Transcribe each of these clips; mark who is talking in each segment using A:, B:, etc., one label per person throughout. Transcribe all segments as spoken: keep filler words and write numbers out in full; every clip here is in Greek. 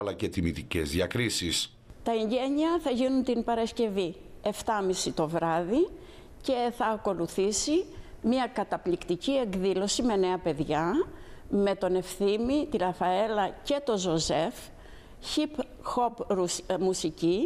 A: αλλά και τιμητικές διακρίσεις.
B: Τα εγγένεια θα γίνουν την Παρασκευή, επτά και μισή το βράδυ, και θα ακολουθήσει μια καταπληκτική εκδήλωση με νέα παιδιά, με τον Ευθύμη, τη Ραφαέλα και τον Ζωζέφ, hip-hop μουσική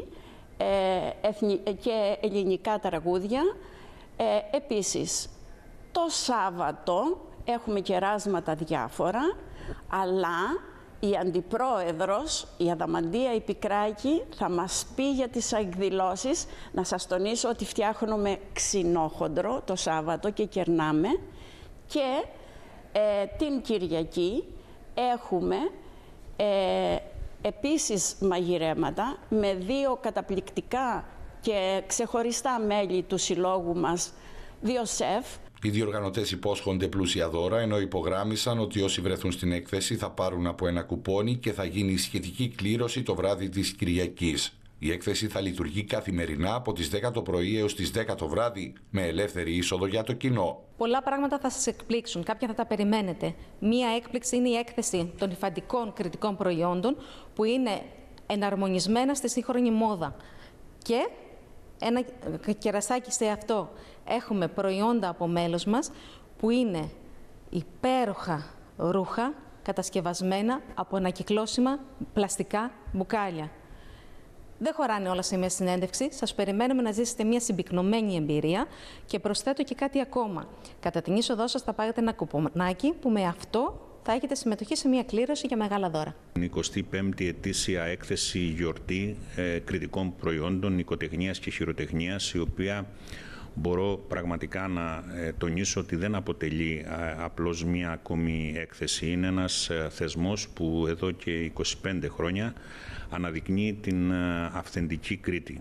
B: και ελληνικά τραγούδια. Επίσης, το Σάββατο έχουμε κεράσματα διάφορα, αλλά η Αντιπρόεδρος, η Αδαμαντία η Πικράκη, θα μας πει για τις εκδηλώσεις. Να σας τονίσω ότι φτιάχνουμε ξινόχοντρο το Σάββατο και κερνάμε. Και ε, την Κυριακή έχουμε ε, επίσης μαγειρέματα με δύο καταπληκτικά και ξεχωριστά μέλη του συλλόγου μας, δύο σεφ.
A: Οι διοργανωτές υπόσχονται πλούσια δώρα, ενώ υπογράμμισαν ότι όσοι βρεθούν στην έκθεση θα πάρουν από ένα κουπόνι και θα γίνει η σχετική κλήρωση το βράδυ της Κυριακής. Η έκθεση θα λειτουργεί καθημερινά από τις δέκα το πρωί έως τις δέκα το βράδυ, με ελεύθερη είσοδο για το κοινό.
C: Πολλά πράγματα θα σας εκπλήξουν, κάποια θα τα περιμένετε. Μία έκπληξη είναι η έκθεση των υφαντικών κριτικών προϊόντων, που είναι εναρμονισμένα στη σύγχρονη μόδα. Και ένα κερασάκι σε αυτό. Έχουμε προϊόντα από μέλος μας, που είναι υπέροχα ρούχα κατασκευασμένα από ανακυκλώσιμα πλαστικά μπουκάλια. Δεν χωράνε όλα σε μια συνέντευξη. Σας περιμένουμε να ζήσετε μια συμπυκνωμένη εμπειρία και προσθέτω και κάτι ακόμα. Κατά την είσοδό σας θα πάρετε ένα κουπονάκι που με αυτό θα έχετε συμμετοχή σε μια κλήρωση για μεγάλα δώρα.
D: Η εικοστή πέμπτη ετήσια έκθεση γιορτή ε, κριτικών προϊόντων οικοτεχνίας και χειροτεχνίας, η οποία μπορώ πραγματικά να ε, τονίσω ότι δεν αποτελεί ε, απλώς μία ακόμη έκθεση. Είναι ένας ε, θεσμός που εδώ και είκοσι πέντε χρόνια αναδεικνύει την ε, αυθεντική Κρήτη.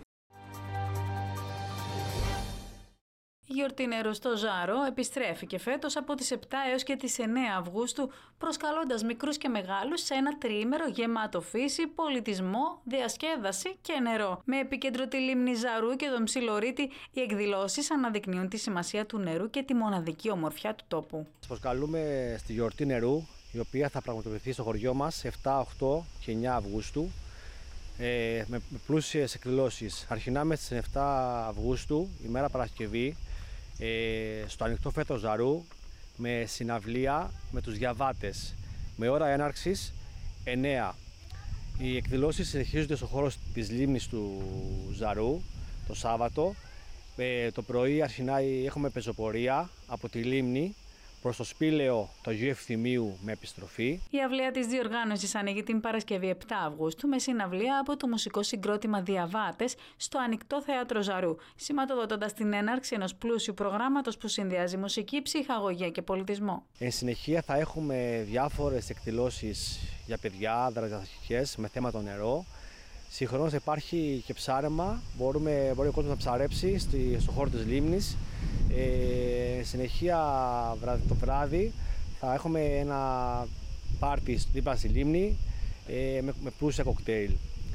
E: Η γιορτή νερού στο Ζάρο επιστρέφει και φέτος από τις επτά έως και τις εννέα Αυγούστου, προσκαλώντας μικρούς και μεγάλους σε ένα τριήμερο γεμάτο φύση, πολιτισμό, διασκέδαση και νερό. Με επίκεντρο τη λίμνη Ζαρού και τον Ψιλορίτη, οι εκδηλώσεις αναδεικνύουν τη σημασία του νερού και τη μοναδική ομορφιά του τόπου.
F: Σας προσκαλούμε στη γιορτή νερού, η οποία θα πραγματοποιηθεί στο χωριό μας επτά, οκτώ και εννέα Αυγούστου. Ε, με πλούσιες εκδηλώσεις. Αρχινάμε στις επτά Αυγούστου, ημέρα Παρασκευή, ε, στο ανοιχτό φέτο Ζαρού, με συναυλία με τους διαβάτες, με ώρα έναρξης εννέα. Οι εκδηλώσεις συνεχίζονται στο χώρο της λίμνης του Ζαρού το Σάββατο. Ε, το πρωί αρχινά έχουμε πεζοπορία από τη λίμνη προς το σπήλαιο του Αγίου Ευθυμίου με επιστροφή. Η
E: αυλαία της διοργάνωσης ανοίγει την Παρασκευή επτά Αυγούστου με συναυλία από το μουσικό συγκρότημα Διαβάτες στο Ανοιχτό Θέατρο Ζαρού, σηματοδοτώντας την έναρξη ενός πλούσιου προγράμματος που συνδυάζει μουσική, ψυχαγωγία και πολιτισμό.
F: Εν συνεχεία θα έχουμε διάφορες εκδηλώσεις για παιδιά, δραστηριότητες με θέμα το νερό. Συγχρόνως υπάρχει και ψάρεμα, μπορούμε, μπορεί ο κόσμος να ψαρέψει στη, στο χώρο της λίμνης. Ε, συνεχεία το βράδυ θα έχουμε ένα πάρτι δίπλα στη λίμνη ε, με, με πλούσια κοκτέιλ.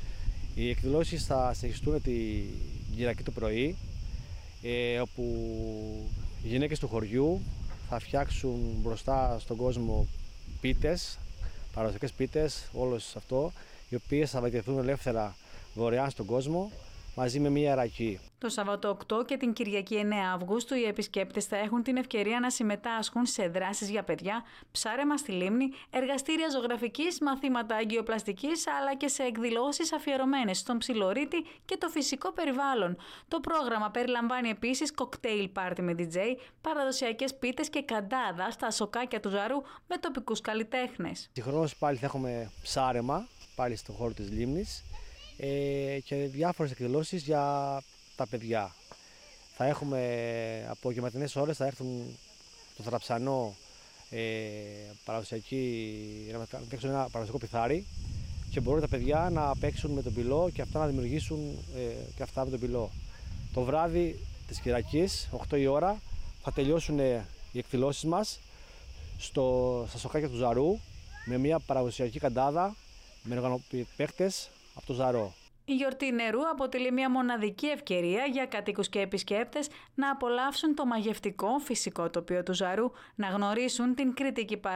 F: Οι εκδηλώσεις θα συνεχιστούν την Κυριακή το πρωί, ε, όπου οι γυναίκες του χωριού θα φτιάξουν μπροστά στον κόσμο πίτες, παραδοσιακές πίτες, όλος αυτό, οι οποίες θα βαγγελθούν ελεύθερα δωρεάν στον κόσμο, μαζί με μία ρακή.
E: Το Σαββατό οκτώ και την Κυριακή εννέα Αυγούστου οι επισκέπτες θα έχουν την ευκαιρία να συμμετάσχουν σε δράσεις για παιδιά, ψάρεμα στη λίμνη, εργαστήρια ζωγραφικής, μαθήματα αγκιοπλαστικής, αλλά και σε εκδηλώσεις αφιερωμένες στον Ψιλορίτη και το φυσικό περιβάλλον. Το πρόγραμμα περιλαμβάνει επίσης κοκτέιλ πάρτι με ντι τζέι, παραδοσιακές πίτες και καντάδα στα σοκάκια του Ζαρού με τοπικούς καλλιτέχνες.
F: Συγχρόνως πάλι θα έχουμε ψάρεμα, πάλι στον χώρο της λίμνης, και διάφορες εκδηλώσεις για τα παιδιά. Θα έχουμε από γεματινές ώρες, θα έρθουν το θραψανό ε, παραδοσιακή, να παίξουν ένα παραδοσιακό πιθάρι και μπορούν τα παιδιά να παίξουν με τον πυλό και αυτά να δημιουργήσουν ε, και αυτά με τον πυλό. Το βράδυ της Κυριακής, οκτώ η ώρα, θα τελειώσουν οι εκδηλώσεις μας στο, στα σοκάκια του Ζαρού με μια παραδοσιακή καντάδα με οργανοπαίχτες από το Ζαρό.
E: Η γιορτή νερού αποτελεί μια μοναδική ευκαιρία για κατοίκους και επισκέπτες να απολαύσουν το μαγευτικό φυσικό τοπίο του Ζαρού, να γνωρίσουν την κριτική παράδοση